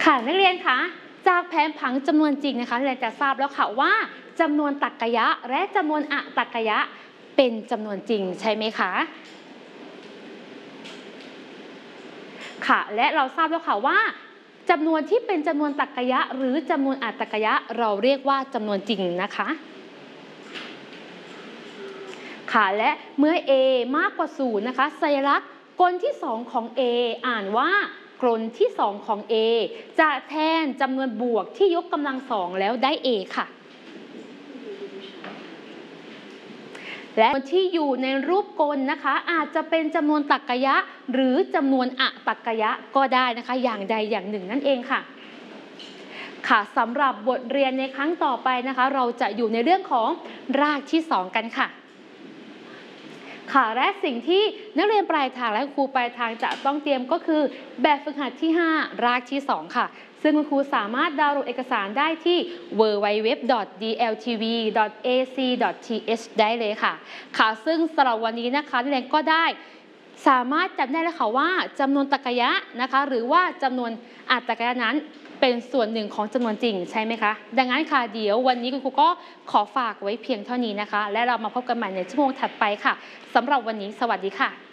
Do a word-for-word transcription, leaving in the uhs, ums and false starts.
ค่ะนักเรียนคะจากแผนผังจำนวนจริงนะคะนักเรียนจะทราบแล้วค่ะว่าจำนวนตรรกะยะและจำนวนอตรรกะยะเป็นจำนวนจริงใช่ไหมคะค่ะและเราทราบแล้วค่ะว่าจำนวนที่เป็นจำนวนตรรกะยะหรือจำนวนอตรรกะยะเราเรียกว่าจำนวนจริงนะคะค่ะและเมื่อ a มากกว่าศูนย์นะคะสัญลักษณ์กลที่สองของ a อ่านว่ากลที่สองของ a จะแทนจำนวนบวกที่ยกกำลังสองแล้วได้ a ค่ะและที่อยู่ในรูปกลนะคะอาจจะเป็นจำนวนตรรกะยะหรือจำนวนอตรรกะยะก็ได้นะคะอย่างใดอย่างหนึ่งนั่นเองค่ะค่ะสำหรับบทเรียนในครั้งต่อไปนะคะเราจะอยู่ในเรื่องของรากที่สองกันค่ะค่ะและสิ่งที่นักเรียนปลายทางและครูปลายทางจะต้องเตรียมก็คือแบบฝึกหัดที่ห้ารากที่สองค่ะซึ่งคุณครูสามารถดาวน์โหลดเอกสารได้ที่ ดับเบิลยู ดับเบิลยู ดับเบิลยู ดอท ดี แอล ที วี ดอท เอ ซี ดอท ที เอช ได้เลยค่ะค่ะซึ่งสำหรับวันนี้นะคะนักเรียนก็ได้สามารถจำได้แล้วค่ะว่าจำนวนตรรกะยะนะคะหรือว่าจำนวนอตรรกะยะนั้นเป็นส่วนหนึ่งของจำนวนจริงใช่ไหมคะดังนั้นค่ะเดี๋ยววันนี้คุณครูก็ขอฝากไว้เพียงเท่านี้นะคะและเรามาพบกันใหม่ในชั่วโมงถัดไปค่ะสำหรับวันนี้สวัสดีค่ะ